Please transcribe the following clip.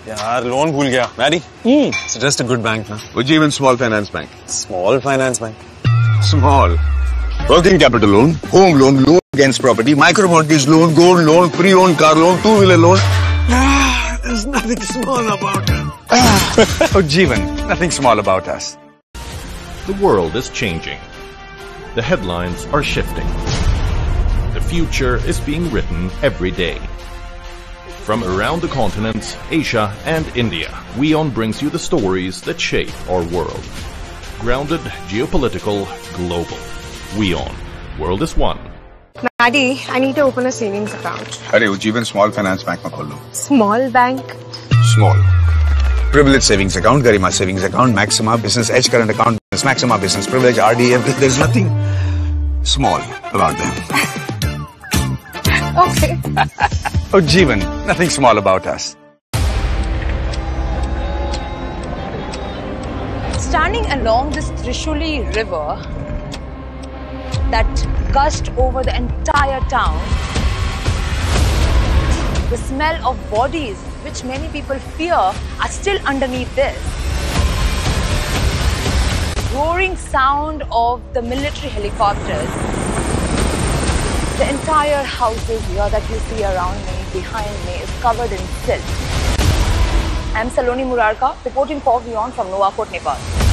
यार लोन भूल गया. Maddie? Suggest a good bank ना. Ujjivan Small Finance Bank. Small finance bank. Small. Working capital loan, home loan, loan against property, micro mortgage loan, gold loan, pre-owned car loan, two-wheeler loan. There's nothing small about it. Ujjivan, nothing small about us. The world is changing. The headlines are shifting. The future is being written every day. From around the continents, Asia and India, WION brings you the stories that shape our world. Grounded, geopolitical, global. WION. World is one. Maddie, I need to open a savings account. अरे Ujjivan Small Finance Bank में खोल लो. Small bank? Small. Privilege savings account, Garima savings account, Maxima business edge current account, Maxima business privilege, RDF. There's nothing small about them. Okay. Ujjivan, nothing small about us. Standing along this Trishuli river that gushed over the entire town, the smell of bodies, which many people fear, are still underneath this. Roaring sound of the military helicopters. The entire houses here that you see around me, behind me, is covered in silt. I'm Saloni Murarka, reporting for WION from Nuwakot, Nepal.